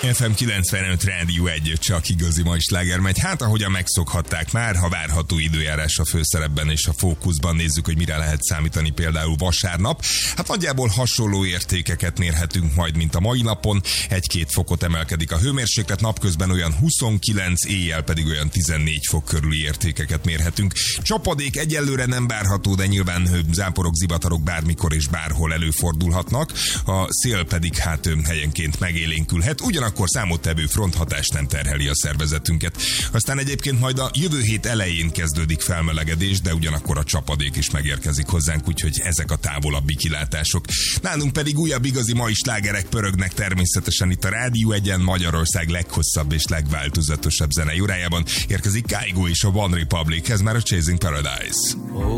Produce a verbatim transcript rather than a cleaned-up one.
ef em kilencvenöt Rádió egy, csak igazi mai sláger megy. Hát ahogyan megszokhatták már, ha várható időjárás a főszerepben és a fókuszban, nézzük, hogy mire lehet számítani például vasárnap. Hát nagyjából hasonló értékeket mérhetünk majd, mint a mai napon. Egy-két fokot emelkedik a hőmérséklet, napközben olyan huszonkilenc, éjjel pedig olyan tizennégy fok körüli értékeket mérhetünk. Csapadék egyelőre nem várható, de nyilván záporok, zivatarok bármikor és bárhol előfordulhatnak. A szél pedig hát helyenként megélénkülhet. Ugyanakkor számottevő fronthatás nem terheli a szervezetünket. Aztán egyébként majd a jövő hét elején kezdődik felmelegedés, de ugyanakkor a csapadék is megérkezik hozzánk, úgyhogy ezek a távolabbi kilátások. Nálunk pedig újabb igazi mai slágerek pörögnek természetesen itt a Rádió egyen, Magyarország leghosszabb és legváltozatosabb zenei órájában. Érkezik Kygo és a One Republic, ez már a Chasing Paradise.